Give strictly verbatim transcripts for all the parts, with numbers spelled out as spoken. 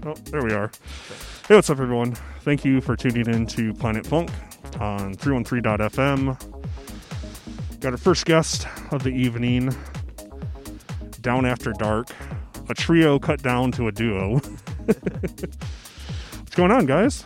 Oh, there we are. Hey, what's up, everyone? Thank you for tuning in to Planet Funk on three one three dot f m. Got our first guest of the evening, Down After Dark, a trio cut down to a duo. What's going on, guys?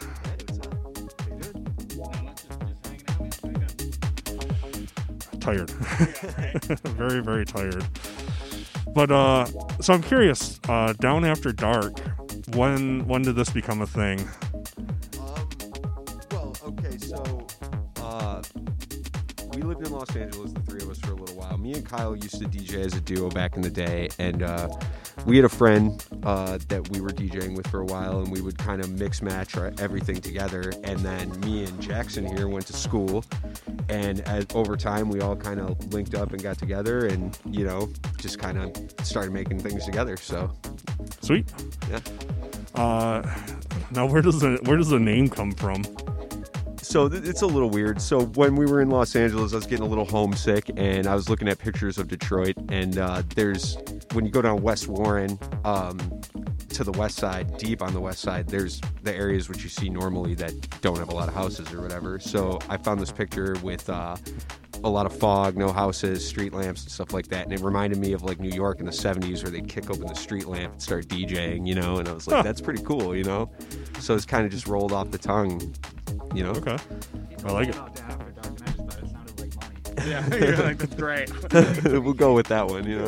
Tired. Very, very tired. But, uh, so I'm curious, uh, Down After Dark, when when did this become a thing? Um, well, okay, so, uh, we lived in Los Angeles, the three of us, for a little while. Me and Kyle used to D J as a duo back in the day, and, uh, we had a friend, uh, that we were DJing with for a while, and we would kind of mix match our, everything together, and then me and Jackson here went to school, and as, over time, we all kind of linked up and got together, and, you know, just kind of started making things together, so. Sweet. Yeah. Uh, now where does the, where does the name come from? So th- it's a little weird. So when we were in Los Angeles, I was getting a little homesick, and I was looking at pictures of Detroit, and uh, there's, when you go down West Warren, um, to the west side, deep on the west side, there's the areas which you see normally that don't have a lot of houses or whatever. So I found this picture with uh, a lot of fog, no houses, street lamps and stuff like that, and it reminded me of like New York in the seventies where they'd kick open the street lamp and start DJing, you know, and I was like, huh. That's pretty cool, you know? So it's kind of just rolled off the tongue, you know? Okay. I like it. Yeah, you're like, that's great. We'll go with that one, you know?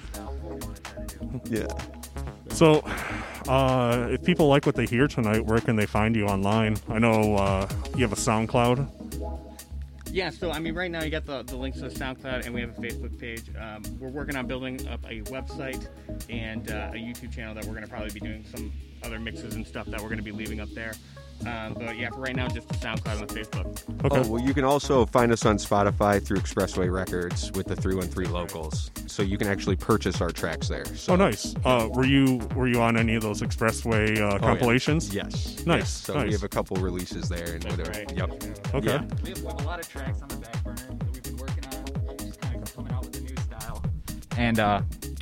Yeah. So, uh, if people like what they hear tonight, where can they find you online? I know uh, you have a SoundCloud. Yeah, so I mean, right now you got the, the links to the SoundCloud, and we have a Facebook page. Um, we're working on building up a website and uh, a YouTube channel that we're going to probably be doing some other mixes and stuff that we're going to be leaving up there. Um, but yeah, for right now, just the SoundCloud and the Facebook. Okay. Oh, well, you can also find us on Spotify through Expressway Records with the three one three locals. So you can actually purchase our tracks there. So. Oh, nice. Uh, were you were you on any of those Expressway uh, compilations? Oh, yeah. Yes. Nice. Yes. So nice. we have a couple releases there. And That's whatever. right. Yep. Okay. Yeah. We have, we have a lot of tracks on the back burner that we've been working on, just kind of coming out with a new style. And uh,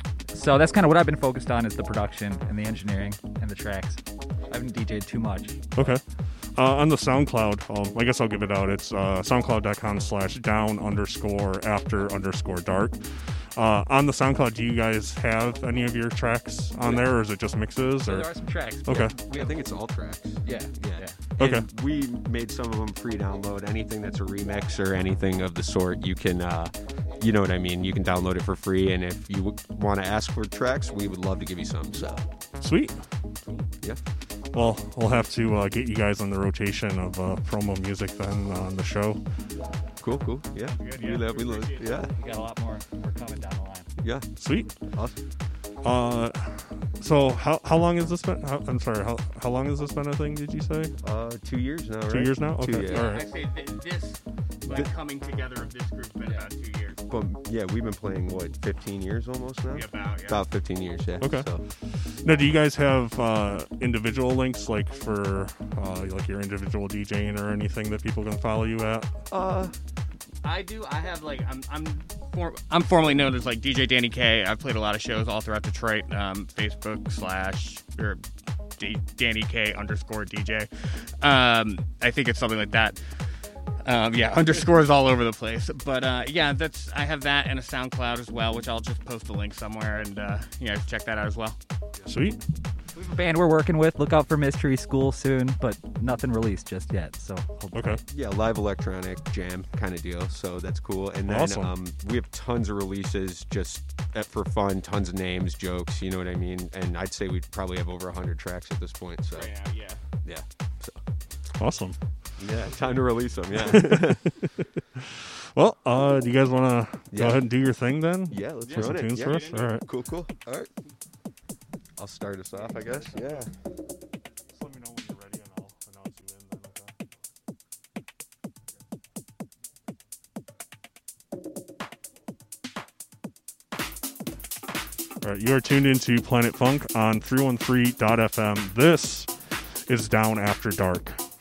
so that's kind of what I've been focused on, is the production and the engineering and the tracks. I haven't D J'd too much. Okay. Uh, on the SoundCloud, um, I guess I'll give it out. It's uh, soundcloud.com slash down underscore after underscore dark. Uh, on the SoundCloud, do you guys have any of your tracks on there, or is it just mixes? So Or? there are some tracks. Okay. I think it's all tracks. Yeah. Yeah. yeah. Okay. And we made some of them free download. Anything that's a remix or anything of the sort, you can, uh, you know what I mean? You can download it for free. And if you w- want to ask for tracks, we would love to give you some. So, Sweet. yeah. Well, we'll have to uh, get you guys on the rotation of uh, promo music then on the show. Cool, cool. Yeah. Good, we yeah. love, we love, yeah. We got a lot more, more coming down the line. Yeah. Sweet. Awesome. Uh, so how how long has this been? How, I'm sorry. How how long has this been a thing? Did you say? Uh, two years now, right? Two years now? Two, Okay. yeah. All right. I say th- this, like, coming together of this group's been about two years. But yeah, we've been playing, what, fifteen years almost now? Yeah, about, yeah. About fifteen years, yeah. Okay. So, Now, do you guys have uh, individual links, like for uh, like your individual DJing or anything that people can follow you at? uh, I do. I have like I'm I'm for, I'm formerly known as like D J Danny K. I've played a lot of shows all throughout Detroit. Um, Facebook slash or D- Danny K underscore D J. Um, I think it's something like that. Um, yeah, underscores all over the place. But uh, yeah, that's I have that and a SoundCloud as well, which I'll just post a link somewhere, and uh, yeah, check that out as well. Sweet. We have a band we're working with. Look out for Mystery School soon, but nothing released just yet. So Okay. yeah, live electronic jam kind of deal. So that's cool. And then Awesome. um, we have tons of releases just at, for fun, tons of names, jokes, you know what I mean? And I'd say we probably have over one hundred tracks at this point. So Yeah, yeah. yeah. So, Awesome. yeah, time to release them, yeah. Well, uh, do you guys want to Yeah. go ahead and do your thing then? yeah, let's Play some run it. tunes Yeah. for us? All right. Cool, cool. All right. I'll start us off, I guess. Yeah. Just let me know when you're ready and I'll announce you in then, okay? All right, you are tuned into Planet Funk on three one three dot f m. This is Down After Dark.